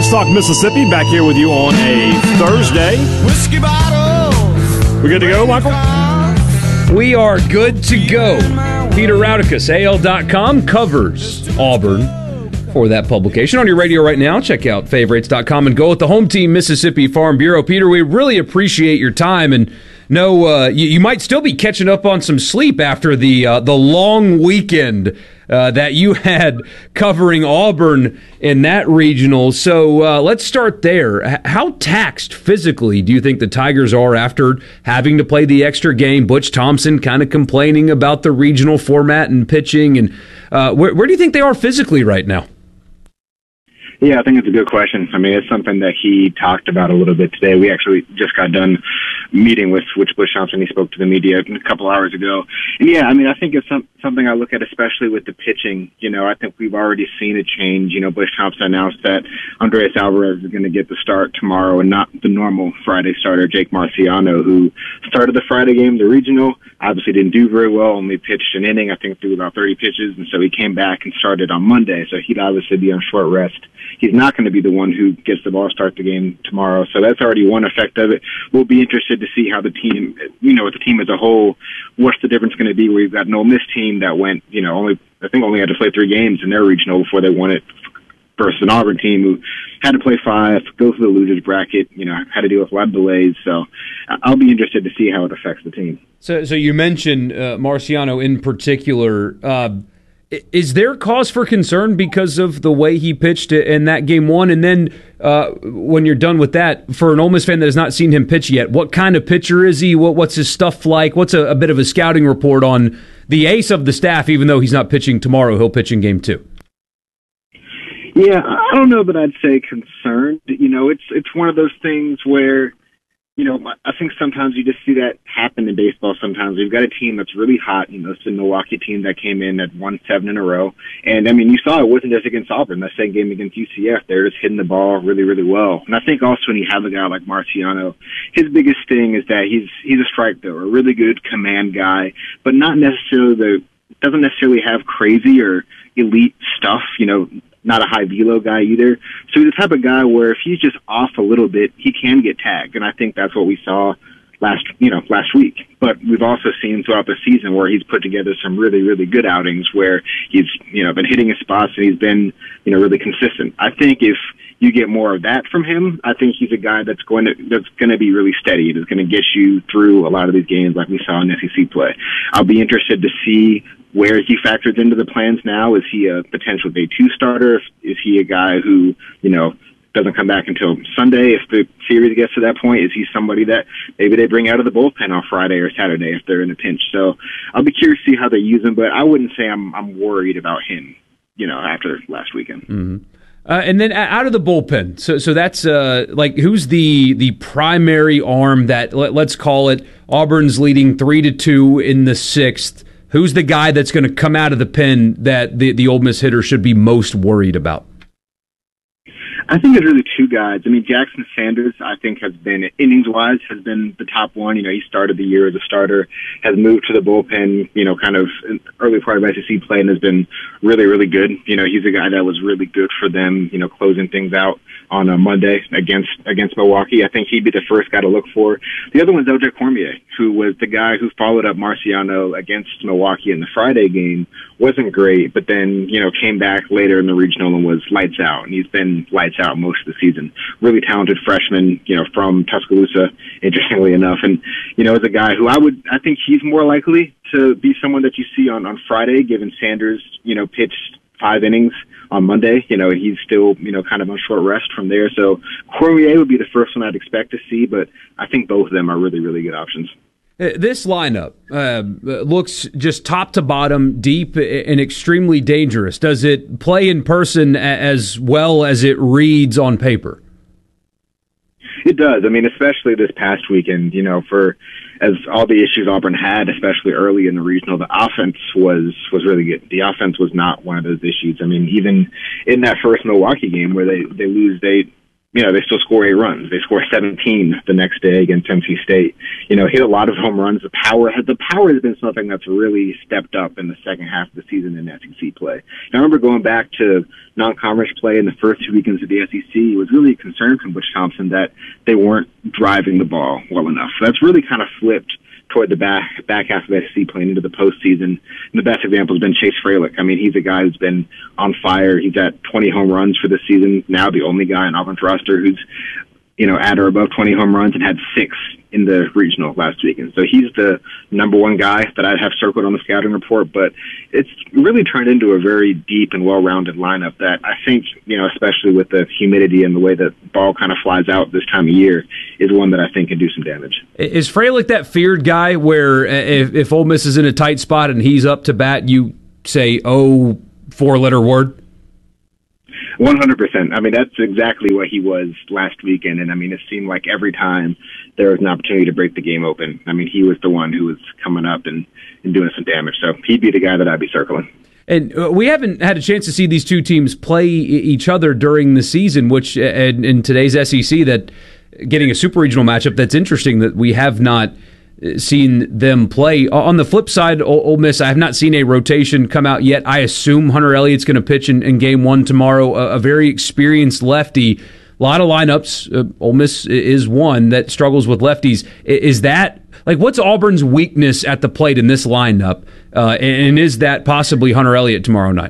Sports Talk Mississippi, back here with you on a Thursday. Whiskey bottles. We good to go, Michael? We are good to go. Peter Raudikus, AL.com, covers Auburn for that publication. On your radio right now, check out favorites.com and go with the home team, Mississippi Farm Bureau. Peter, we really appreciate your time, and you might still be catching up on some sleep after the long weekend that you had covering Auburn in that regional. So let's start there. How taxed physically do you think the Tigers are after having to play the extra game? Butch Thompson kind of complaining about the regional format and pitching. And where do you think they are physically right now? Yeah, I think it's a good question. I mean, it's something that he talked about a little bit today. We actually just got done meeting with Butch Thompson. He spoke to the media a couple hours ago. And yeah, I mean, I think it's something I look at, especially with the pitching. You know, I think we've already seen a change. You know, Butch Thompson announced that Andres Alvarez is going to get the start tomorrow and not the normal Friday starter, Jake Marciano, who started the Friday game, the regional, obviously didn't do very well, only pitched an inning, I think threw about 30 pitches, and so he came back and started on Monday. So he'd obviously be on short rest. He's not going to be the one who gets the ball, start the game tomorrow. So that's already one effect of it. We'll be interested to see how the team, with the team as a whole, what's the difference going to be where you've got an Ole Miss team that went, only had to play 3 games in their regional before they won it, versus an Auburn team who had to play 5, go through the losers bracket, had to deal with a lot of delays. So I'll be interested to see how it affects the team. So you mentioned Marciano in particular. Is there cause for concern because of the way he pitched in that game 1? And then when you're done with that, for an Ole Miss fan that has not seen him pitch yet, what kind of pitcher is he? What's his stuff like? What's a bit of a scouting report on the ace of the staff? Even though he's not pitching tomorrow, he'll pitch in game 2. Yeah, I don't know that I'd say concerned. It's one of those things where, I think sometimes you just see that happen in baseball sometimes. We've got a team that's really hot. It's the Milwaukee team that came in at 1-7 in a row. And, you saw it wasn't just against Auburn. That same game against UCF, they're just hitting the ball really, really well. And I think also when you have a guy like Marciano, his biggest thing is that he's a strike thrower, a really good command guy, but not necessarily doesn't necessarily have crazy or elite stuff, not a high velo guy either. So he's the type of guy where if he's just off a little bit, he can get tagged. And I think that's what we saw last week. But we've also seen throughout the season where he's put together some really, really good outings where he's, been hitting his spots and he's been, really consistent. I think if you get more of that from him, I think he's a guy that's going to be really steady. That's going to get you through a lot of these games like we saw in SEC play. I'll be interested to see where he factors into the plans now. Is he a potential day 2 starter? Is he a guy who, doesn't come back until Sunday if the series gets to that point? Is he somebody that maybe they bring out of the bullpen on Friday or Saturday if they're in a pinch? So I'll be curious to see how they use him, but I wouldn't say I'm worried about him, after last weekend. Mm-hmm. And then out of the bullpen, so that's who's the primary arm that, let's call it, Auburn's leading 3-2 in the 6th. Who's the guy that's going to come out of the pen that the Ole Miss hitter should be most worried about? I think there's really 2 guys. Jackson Sanders, I think, has been, innings-wise, has been the top one. He started the year as a starter, has moved to the bullpen, kind of early part of SEC play and has been really, really good. He's a guy that was really good for them, closing things out on a Monday against Milwaukee. I think he'd be the first guy to look for. The other one's LJ Cormier, who was the guy who followed up Marciano against Milwaukee in the Friday game. Wasn't great, but then, came back later in the regional and was lights out. And he's been lights out most of the season. Really talented freshman, from Tuscaloosa, interestingly enough. And, is a guy who I think he's more likely to be someone that you see on Friday, given Sanders, pitched 5 innings on Monday. He's still, kind of on short rest from there. So Cormier would be the first one I'd expect to see, but I think both of them are really, really good options. This lineup looks just top to bottom, deep, and extremely dangerous. Does it play in person as well as it reads on paper? It does. Especially this past weekend, for as all the issues Auburn had, especially early in the regional, the offense was really good. The offense was not one of those issues. Even in that first Milwaukee game where they lose, they they still score 8 runs. They score 17 the next day against NC State. Hit a lot of home runs. The power has been something that's really stepped up in the second half of the season in SEC play. I remember going back to non-conference play in the first 2 weekends of the SEC. It was really a concern from Butch Thompson that they weren't driving the ball well enough. So that's really kind of flipped toward the back half of SEC playing into the postseason. And the best example has been Chase Fralick. I mean, he's a guy who's been on fire. He's at 20 home runs for the season. Now the only guy on Auburn's roster who's, at or above 20 home runs and had 6 in the regional last weekend. So he's the number one guy that I'd have circled on the scouting report, but it's really turned into a very deep and well-rounded lineup that I think, especially with the humidity and the way the ball kind of flies out this time of year, is one that I think can do some damage. Is Fralick that feared guy where if Ole Miss is in a tight spot and he's up to bat, you say, 4-letter word? 100%. I mean, that's exactly what he was last weekend. And, I mean, it seemed like every time there was an opportunity to break the game open, I mean, he was the one who was coming up and doing some damage. So he'd be the guy that I'd be circling. And we haven't had a chance to see these two teams play each other during the season, which in today's SEC, that getting a super regional matchup, that's interesting that we have not seen them play. On the flip side, Ole Miss, I have not seen a rotation come out yet. I assume Hunter Elliott's going to pitch in game 1 tomorrow, a very experienced lefty. A lot of lineups. Ole Miss is one that struggles with lefties. Is that, what's Auburn's weakness at the plate in this lineup? And is that possibly Hunter Elliott tomorrow night?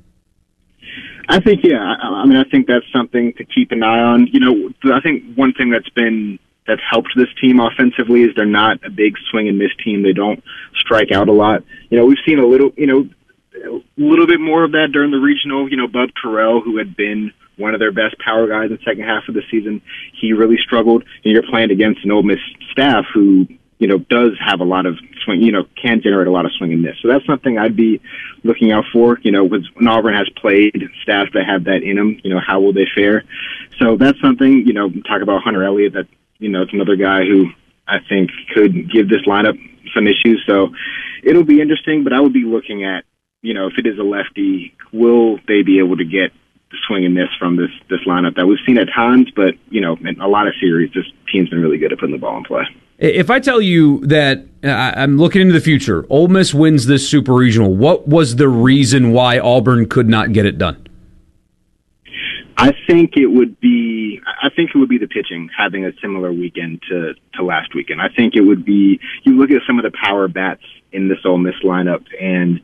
I think, I think that's something to keep an eye on. I think one thing that's helped this team offensively is they're not a big swing and miss team. They don't strike out a lot. We've seen a little bit more of that during the regional. Bub Terrell, who had been one of their best power guys in the second half of the season, he really struggled. And you're playing against an Ole Miss staff who, does have a lot of swing, can generate a lot of swing and miss. So that's something I'd be looking out for. When Auburn has played staff that have that in them, how will they fare? So that's something, talk about Hunter Elliott, that, it's another guy who I think could give this lineup some issues. So it'll be interesting, but I would be looking at, if it is a lefty, will they be able to get the swing and miss from this lineup that we've seen at times, but, in a lot of series, this team's been really good at putting the ball in play. If I tell you that I'm looking into the future, Ole Miss wins this super regional, what was the reason why Auburn could not get it done? I think it would be the pitching having a similar weekend to last weekend. I think it would be, you look at some of the power bats in this Ole Miss lineup, and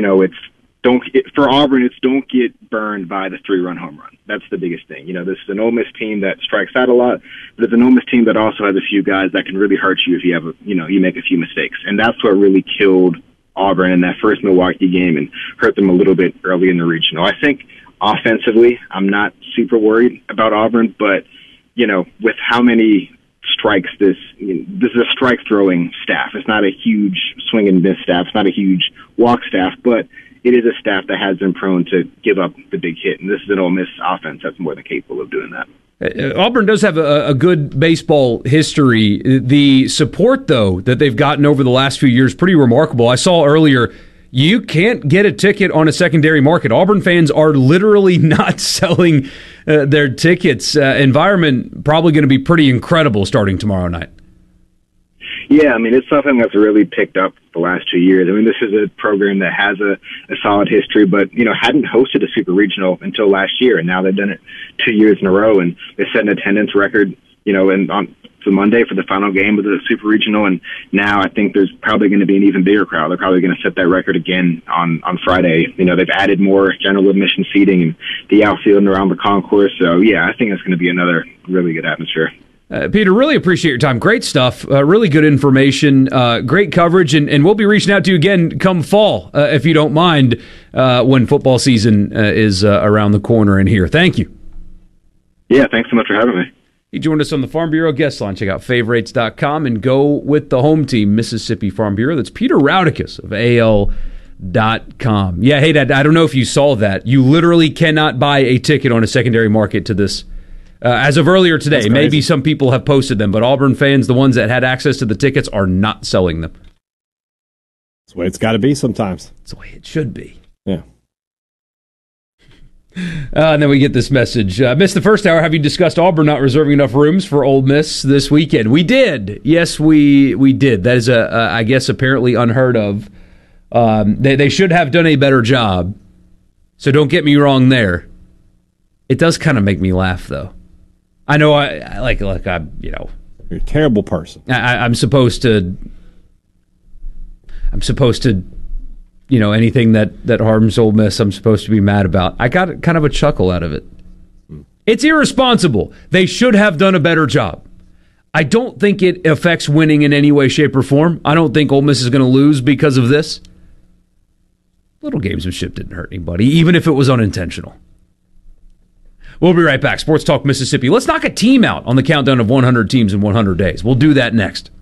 for Auburn, it's don't get burned by the 3-run home run. That's the biggest thing. This is an Ole Miss team that strikes out a lot, but it's an Ole Miss team that also has a few guys that can really hurt you if you have you make a few mistakes, and that's what really killed Auburn in that first Milwaukee game and hurt them a little bit early in the regional. I think offensively, I'm not super worried about Auburn, but, with how many strikes this is a strike throwing staff. It's not a huge swing and miss staff. It's not a huge walk staff, but it is a staff that has been prone to give up the big hit. And this is an Ole Miss offense that's more than capable of doing that. Auburn does have a good baseball history. The support, though, that they've gotten over the last few years, pretty remarkable. I saw earlier, you can't get a ticket on a secondary market. Auburn fans are literally not selling their tickets. Environment probably going to be pretty incredible starting tomorrow night. Yeah, it's something that's really picked up the last 2 years. This is a program that has a solid history, but, hadn't hosted a super regional until last year, and now they've done it 2 years in a row, and they set an attendance record, and on the Monday for the final game of the super regional, and now I think there's probably going to be an even bigger crowd. They're probably going to set that record again on Friday. They've added more general admission seating and the outfield and around the concourse. So yeah, I think it's going to be another really good atmosphere. Peter, really appreciate your time. Great stuff. Really good information. Great coverage. And we'll be reaching out to you again come fall, if you don't mind, when football season is around the corner in here. Thank you. Yeah, thanks so much for having me. He joined us on the Farm Bureau guest line. Check out favorites.com and go with the home team, Mississippi Farm Bureau. That's Peter Rauticus of AL.com. Yeah, hey, Dad, I don't know if you saw that. You literally cannot buy a ticket on a secondary market to this. As of earlier today, maybe some people have posted them, but Auburn fans, the ones that had access to the tickets, are not selling them. That's the way it's got to be sometimes. That's the way it should be. Yeah. And then we get this message. Missed the first hour. Have you discussed Auburn not reserving enough rooms for Ole Miss this weekend? We did. Yes, we did. That is, I guess, apparently unheard of. They should have done a better job. So don't get me wrong there. It does kind of make me laugh, though. I know I like I'm, You're a terrible person. I'm supposed to, anything that harms Ole Miss, I'm supposed to be mad about. I got kind of a chuckle out of it. It's irresponsible. They should have done a better job. I don't think it affects winning in any way, shape, or form. I don't think Ole Miss is going to lose because of this. Little gamesmanship didn't hurt anybody, even if it was unintentional. We'll be right back. Sports Talk Mississippi. Let's knock a team out on the countdown of 100 teams in 100 days. We'll do that next.